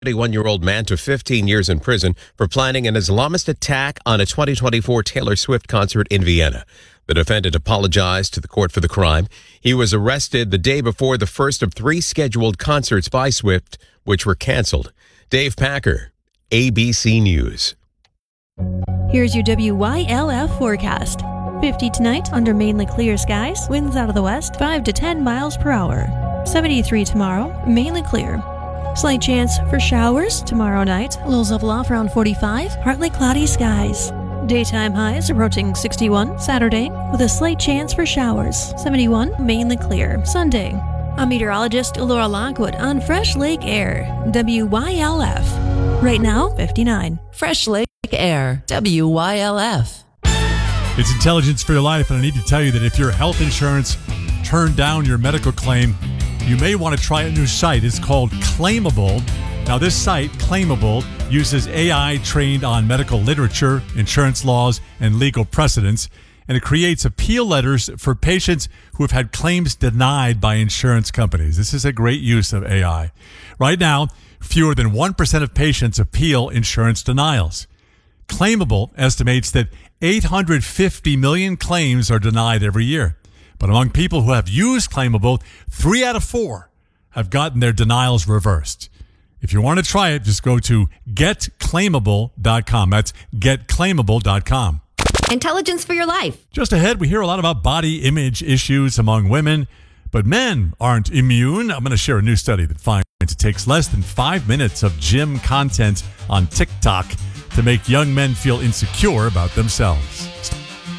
31-year-old man to 15 years in prison for planning an Islamist attack on a 2024 Taylor Swift concert in Vienna. The defendant apologized to the court for the crime. He was arrested the day before the first of 3 scheduled concerts by Swift, which were canceled. Dave Packer, ABC News. Here's your WYLF forecast. 50 tonight under mainly clear skies. Winds out of the west, 5 to 10 miles per hour. 73 tomorrow, mainly clear. Slight chance for showers tomorrow night. Lows level off around 45. Partly cloudy skies. Daytime highs approaching 61 Saturday with a slight chance for showers. 71 mainly clear. Sunday. I'm meteorologist Laura Lockwood on Fresh Lake Air. WYLF. Right now, 59. Fresh Lake Air. WYLF. It's Intelligence for Your Life, and I need to tell you that if your health insurance turned down your medical claim, you may want to try a new site. It's called Claimable. Now, this site, Claimable, uses AI trained on medical literature, insurance laws, and legal precedents, and it creates appeal letters for patients who have had claims denied by insurance companies. This is a great use of AI. Right now, fewer than 1% of patients appeal insurance denials. Claimable estimates that 850 million claims are denied every year. But among people who have used Claimable, 3 out of 4 have gotten their denials reversed. If you want to try it, just go to getclaimable.com. That's getclaimable.com. Intelligence for Your Life. Just ahead, we hear a lot about body image issues among women, but men aren't immune. I'm going to share a new study that finds it takes less than 5 minutes of gym content on TikTok to make young men feel insecure about themselves.